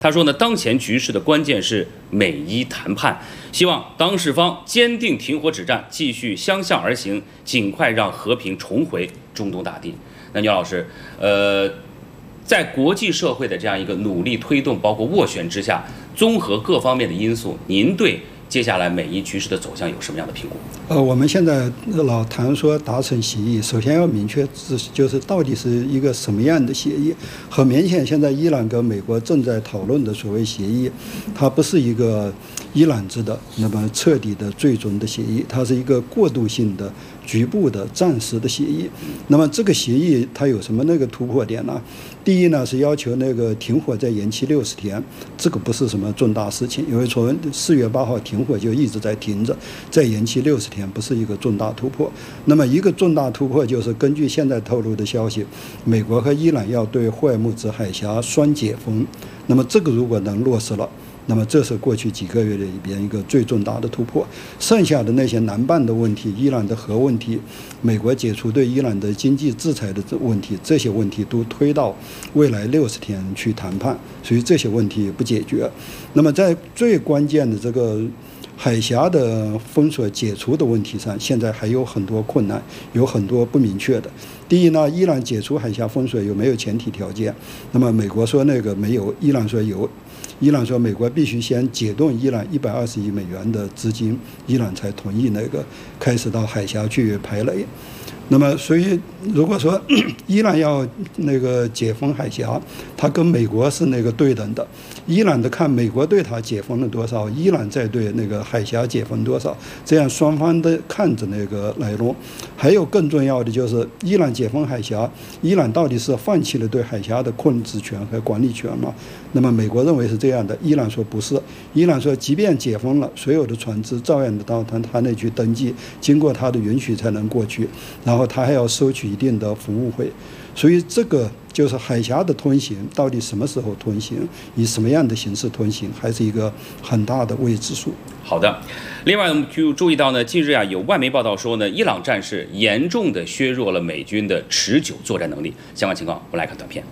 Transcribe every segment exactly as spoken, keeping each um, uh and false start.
他说呢，当前局势的关键是美伊谈判，希望当事方坚定停火止战，继续相向而行，尽快让和平重回中东大地。那牛老师，呃，在国际社会的这样一个努力推动，包括斡旋之下，综合各方面的因素，您对接下来美伊局势的走向有什么样的评估？ 呃，我们现在老谈说达成协议，首先要明确是就是到底是一个什么样的协议。很明显，现在伊朗跟美国正在讨论的所谓协议，它不是一个伊朗制的那么彻底的最终的协议，它是一个过渡性的、局部的、暂时的协议。那么这个协议它有什么那个突破点呢？第一呢是要求那个停火再延期六十天，这个不是什么重大事情，因为从四月八号停火就一直在停着，再延期六十天不是一个重大突破。那么一个重大突破就是根据现在透露的消息，美国和伊朗要对霍尔木兹海峡双解封，那么这个如果能落实了，那么这是过去几个月里边一个最重大的突破。剩下的那些南半的问题，伊朗的核问题，美国解除对伊朗的经济制裁的问题，这些问题都推到未来六十天去谈判，所以这些问题不解决。那么在最关键的这个海峡的封锁解除的问题上，现在还有很多困难，有很多不明确的。第一呢，伊朗解除海峡封锁有没有前提条件？那么美国说那个没有，伊朗说有。伊朗说，美国必须先解冻伊朗一百二十亿美元的资金，伊朗才同意那个开始到海峡去排雷。那么，所以如果说伊朗要那个解封海峡，它跟美国是那个对等的。伊朗的看美国对它解封了多少，伊朗再对那个海峡解封多少，这样双方的看着那个来弄。还有更重要的就是，伊朗解封海峡，伊朗到底是放弃了对海峡的控制权和管理权吗？那么美国认为是这样的，伊朗说不是。伊朗说，即便解封了，所有的船只照样的到他他那去登记，经过他的允许才能过去，然后他还要收取一定的服务费。所以这个就是海峡的通行，到底什么时候通行，以什么样的形式通行，还是一个很大的未知数。 好的，另外我们就注意到呢，近日啊有外媒报道说呢，伊朗战事严重的削弱了美军的持久作战能力。相关情况，我们来看短片。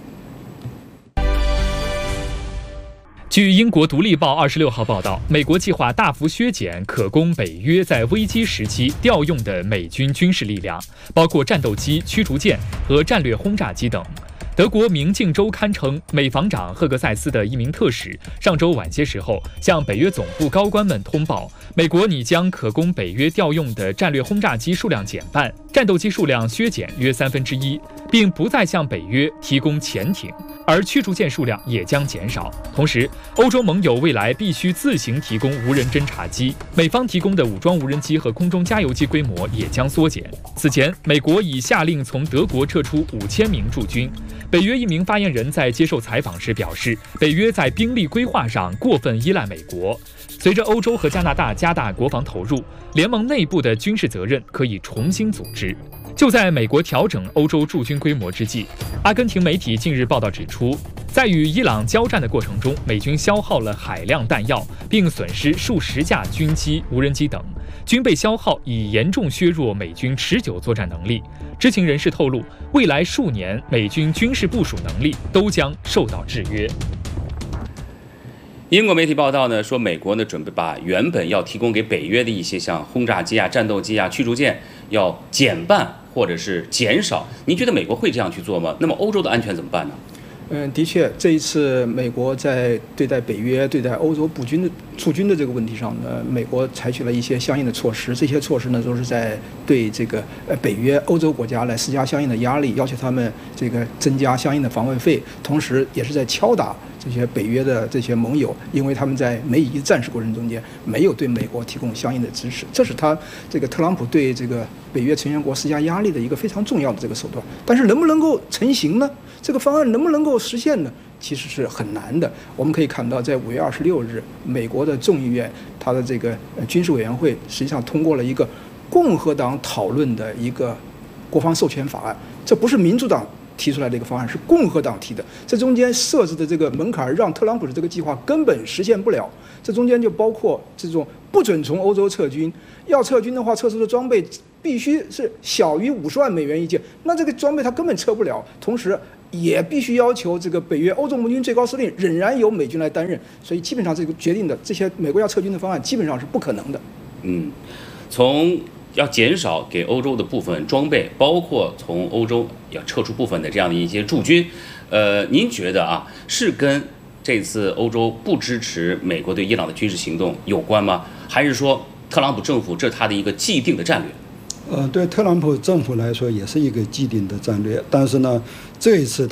据英国《独立报》二十六号报道，美国计划大幅削减可供北约在危机时期调用的美军军事力量，包括战斗机、驱逐舰和战略轰炸机等。德国《明镜周刊》称，美防长赫格塞斯的一名特使上周晚些时候向北约总部高官们通报，美国拟将可供北约调用的战略轰炸机数量减半，战斗机数量削减约三分之一，并不再向北约提供潜艇，而驱逐舰数量也将减少。同时，欧洲盟友未来必须自行提供无人侦察机，美方提供的武装无人机和空中加油机规模也将缩减。此前，美国已下令从德国撤出五千名驻军。北约一名发言人在接受采访时表示，北约在兵力规划上过分依赖美国。随着欧洲和加拿大加大国防投入，联盟内部的军事责任可以重新组织。就在美国调整欧洲驻军规模之际，阿根廷媒体近日报道指出，在与伊朗交战的过程中，美军消耗了海量弹药，并损失数十架军机、无人机等，军备消耗已严重削弱美军持久作战能力。知情人士透露，未来数年美军军事部署能力都将受到制约。 英国媒体报道呢说，美国呢准备把原本要提供给北约的一些像轰炸机啊、战斗机啊、驱逐舰要减半或者是减少。您觉得美国会这样去做吗？那么欧洲的安全怎么办呢？ 嗯，的确，这一次美国在对待北约、对待欧洲驻军的驻军的这个问题上呢，美国采取了一些相应的措施。这些措施呢，都是在对这个呃北约、欧洲国家来施加相应的压力，要求他们这个增加相应的防卫费，同时也是在敲打这些北约的这些盟友，因为他们在美以战事过程中间没有对美国提供相应的支持，这是他这个特朗普对这个北约成员国施加压力的一个非常重要的这个手段。但是能不能够成型呢？这个方案能不能够实现呢？其实是很难的。我们可以看到，在五月二十六日，美国的众议院它的这个军事委员会实际上通过了一个共和党讨论的一个国防授权法案，这不是民主党提出来的一个方案，是共和党提的。这中间设置的这个门槛，让特朗普的这个计划根本实现不了。这中间就包括这种不准从欧洲撤军，要撤军的话，撤出的装备必须是小于五十万美元一件，那这个装备它根本撤不了。同时， 也必须要求这个北约欧洲盟军最高司令仍然由美军来担任，所以基本上这个决定的这些美国要撤军的方案基本上是不可能的。 嗯，从要减少给欧洲的部分装备，包括从欧洲要撤出部分的这样的一些驻军，呃，您觉得啊，是跟这次欧洲不支持美国对伊朗的军事行动有关吗？还是说特朗普政府这是他的一个既定的战略？ 呃，对特朗普政府来说也是一个既定的战略，但是呢，这一次